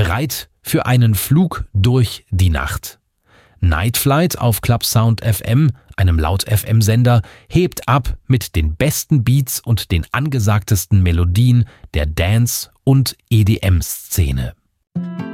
Bereit für einen Flug durch die Nacht. Night Flight auf Club Sound FM, einem Laut-FM-Sender, hebt ab mit den besten Beats und den angesagtesten Melodien der Dance- und EDM-Szene.